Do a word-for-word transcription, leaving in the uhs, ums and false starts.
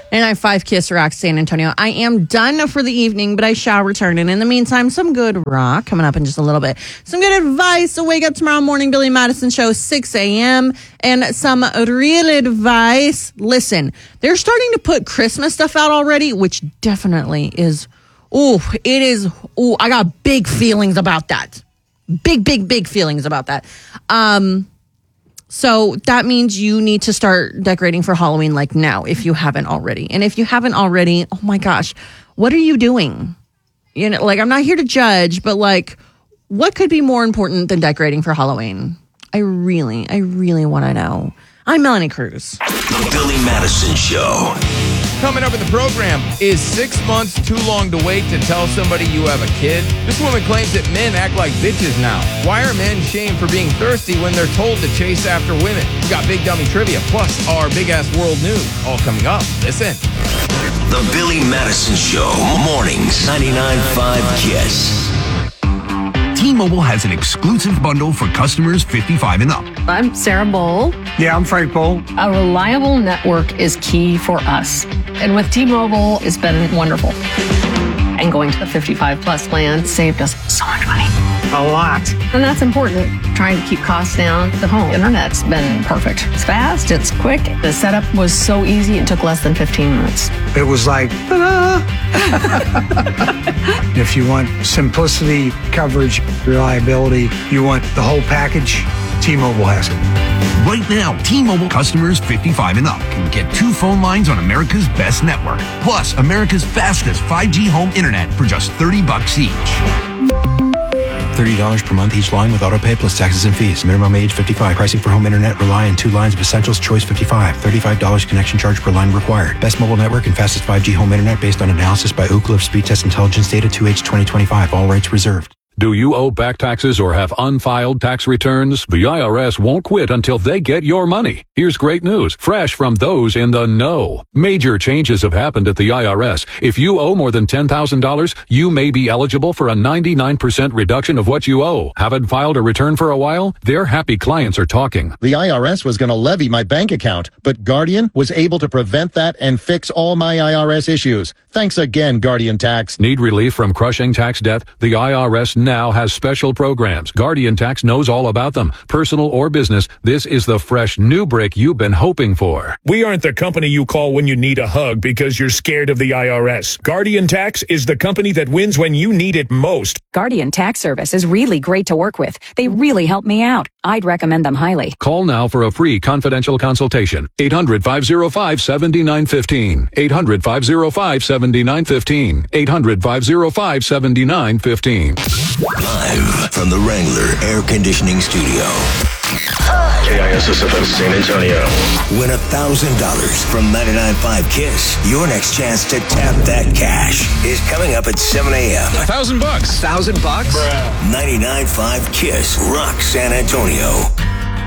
ninety-nine point five Kiss Rock San Antonio. I am done for the evening, but I shall return. And in the meantime, some good rock coming up in just a little bit. Some good advice. So wake up tomorrow morning, Billy Madison Show, six a.m. And some real advice. Listen, they're starting to put Christmas stuff out already, which definitely is, oh, it is, oh, I got big feelings about that. Big, big, big feelings about that. Um... So that means you need to start decorating for Halloween like now if you haven't already. And if you haven't already, oh my gosh, what are you doing? You know, like, I'm not here to judge, but like, what could be more important than decorating for Halloween? I really, I really want to know. I'm Melanie Cruz. The Billy Madison Show. Coming up in the program, is six months too long to wait to tell somebody you have a kid? This woman claims that men act like bitches now. Why are men shamed for being thirsty when they're told to chase after women? We got big dummy trivia, plus our big-ass world news, all coming up. Listen. The Billy Madison Show, mornings, ninety-nine point five Kiss. T-Mobile has an exclusive bundle for customers fifty-five and up. I'm Sarah Bowl. Yeah, I'm Frank Bowl. A reliable network is key for us. And with T-Mobile, it's been wonderful. And going to the fifty-five plus plan saved us so much money. A lot. And that's important. Trying to keep costs down. The home internet's been perfect. It's fast, it's quick. The setup was so easy, it took less than fifteen minutes. It was like, ta-da! If you want simplicity, coverage, reliability, you want the whole package, T-Mobile has it. Right now, T-Mobile customers fifty-five and up can get two phone lines on America's best network, plus America's fastest five G home internet for just thirty bucks each. thirty dollars per month each line with autopay plus taxes and fees. Minimum age fifty-five. Pricing for home internet rely on two lines of Essentials Choice fifty-five. thirty-five dollars connection charge per line required. Best mobile network and fastest five G home internet based on analysis by Ookla of Speed Test Intelligence Data two H twenty twenty-five. All rights reserved. Do you owe back taxes or have unfiled tax returns? The I R S won't quit until they get your money. Here's great news, fresh from those in the know. Major changes have happened at the I R S. If you owe more than ten thousand dollars, you may be eligible for a ninety-nine percent reduction of what you owe. Haven't filed a return for a while? Their happy clients are talking. The I R S was going to levy my bank account, but Guardian was able to prevent that and fix all my I R S issues. Thanks again, Guardian Tax. Need relief from crushing tax debt? The I R S now has special programs. Guardian Tax knows all about them. Personal or business, this is the fresh new break you've been hoping for. We aren't the company you call when you need a hug because you're scared of the I R S. Guardian Tax is the company that wins when you need it most. Guardian Tax Service is really great to work with. They really help me out. I'd recommend them highly. Call now for a free confidential consultation. eight hundred, five oh five, seven nine one five. eight hundred, five oh five, seven nine one five. eight hundred, five oh five, seven nine one five. Live from the Wrangler Air Conditioning Studio. K I S S F M San Antonio. Win one thousand dollars from ninety-nine point five Kiss. Your next chance to tap that cash is coming up at seven a.m. A thousand bucks. Thousand bucks? ninety-nine point five Kiss Rock San Antonio.